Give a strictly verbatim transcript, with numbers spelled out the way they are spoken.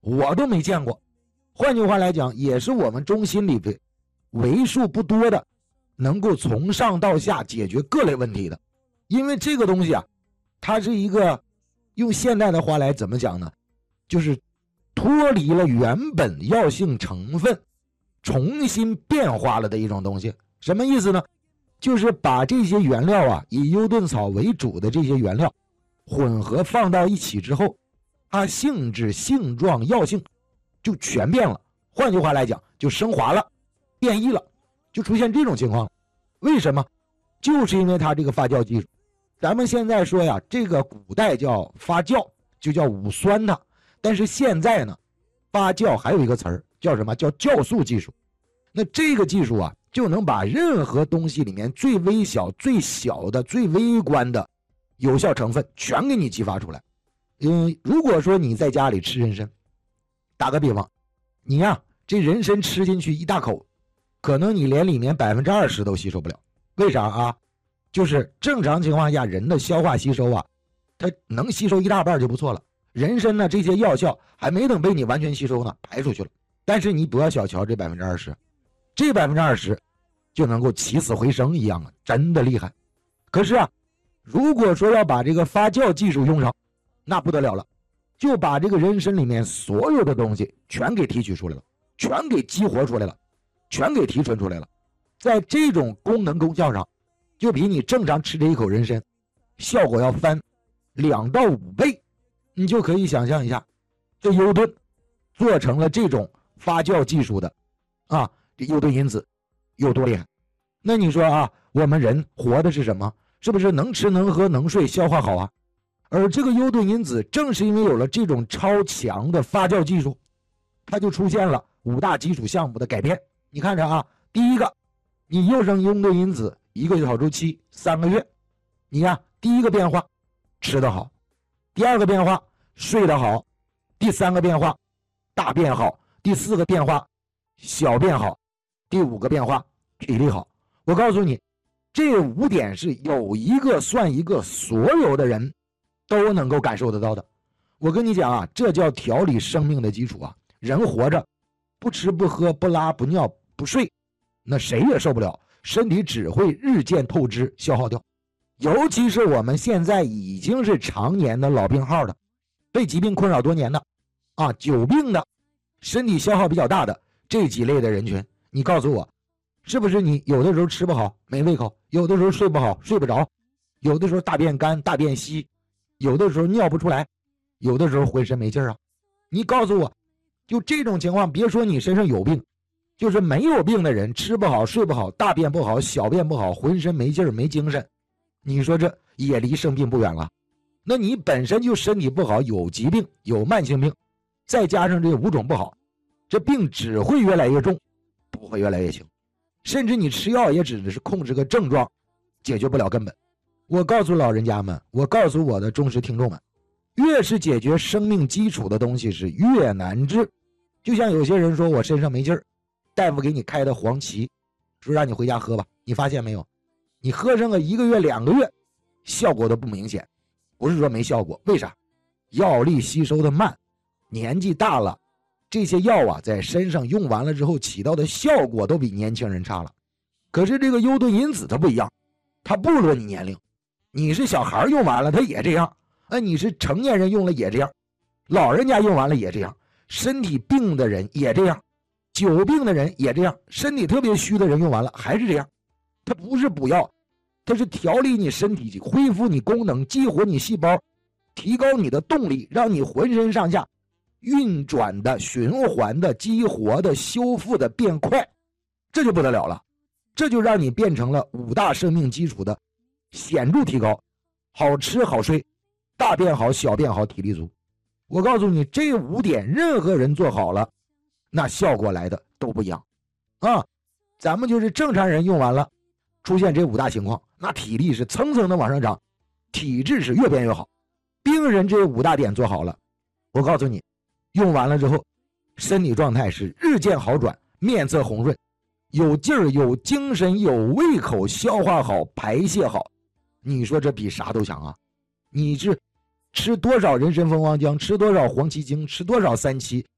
我都没见过。换句话来讲，也是我们中心里边为数不多的能够从上到下解决各类问题的。因为这个东西啊，它是一个用现代的话来怎么讲呢，就是脱离了原本药性成分重新变化了的一种东西。什么意思呢？就是把这些原料啊，以优顿草为主的这些原料混合放到一起之后，它性质、性状、药性就全变了。换句话来讲，就升华了，变异了，就出现这种情况了。为什么？就是因为它这个发酵技术。咱们现在说呀，这个古代叫发酵，就叫五酸它，但是现在呢，发酵还有一个词儿叫什么？叫酵素技术。那这个技术啊，就能把任何东西里面最微小、最小的、最微观的有效成分全给你激发出来。嗯，如果说你在家里吃人参，打个比方，你呀、啊，这人参吃进去一大口，可能你连里面百分之二十都吸收不了。为啥啊？就是正常情况下人的消化吸收啊，它能吸收一大半就不错了。人参呢，这些药效还没等被你完全吸收呢，排出去了。但是你不要小瞧这百分之二十，这百分之二十就能够起死回生一样啊，真的厉害。可是啊，如果说要把这个发酵技术用上，那不得了了，就把这个人参里面所有的东西全给提取出来了，全给激活出来了，全给提纯出来了。在这种功能功效上，就比你正常吃这一口人参效果要翻两到五倍。你就可以想象一下，这优顿做成了这种发酵技术的啊，这优顿因子有多厉害？那你说啊，我们人活的是什么？是不是能吃能喝能睡消化好啊？而这个优顿因子正是因为有了这种超强的发酵技术，它就出现了五大基础项目的改变。你看着啊，第一个，你诱生优顿因子一个小周期三个月，你呀、啊、第一个变化吃得好，第二个变化睡得好，第三个变化大便好，第四个变化小便好，第五个变化体力好。我告诉你，这五点是有一个算一个，所有的人都能够感受得到的。我跟你讲啊，这叫调理生命的基础啊。人活着不吃不喝不拉不尿不睡，那谁也受不了，身体只会日渐透支消耗掉。尤其是我们现在已经是常年的老病号的，被疾病困扰多年的啊，久病的，身体消耗比较大的这几类的人群，你告诉我，是不是你有的时候吃不好没胃口，有的时候睡不好睡不着，有的时候大便干大便稀，有的时候尿不出来，有的时候浑身没劲儿啊？你告诉我，就这种情况，别说你身上有病，就是没有病的人，吃不好睡不好，大便不好小便不好，浑身没劲儿没精神，你说这也离生病不远了。那你本身就身体不好，有疾病有慢性病，再加上这五种不好，这病只会越来越重，不会越来越轻。甚至你吃药也只是控制个症状，解决不了根本。我告诉老人家们，我告诉我的忠实听众们，越是解决生命基础的东西是越难治。就像有些人说我身上没劲儿，大夫给你开的黄芪，说让你回家喝吧，你发现没有，你喝上个一个月两个月效果都不明显。不是说没效果，为啥？药力吸收的慢，年纪大了，这些药啊在身上用完了之后起到的效果都比年轻人差了。可是这个优顿因子它不一样，它不论你年龄，你是小孩用完了它也这样，哎，你是成年人用了也这样，老人家用完了也这样，身体病的人也这样，久病的人也这样，身体特别虚的人用完了还是这样。它不是补药，它是调理你身体，恢复你功能，激活你细胞，提高你的动力，让你浑身上下运转的循环的激活的修复的变快，这就不得了了。这就让你变成了五大生命基础的显著提高，好吃好睡，大便好小便好体力足。我告诉你，这五点任何人做好了，那效果来的都不一样啊。咱们就是正常人用完了出现这五大情况，那体力是蹭蹭的往上涨，体质是越变越好。病人这五大点做好了，我告诉你，用完了之后身体状态是日渐好转，面色红润，有劲儿有精神有胃口，消化好排泄好。你说这比啥都强啊。你是吃多少人参蜂王浆，吃多少黄芪精，吃多少三七，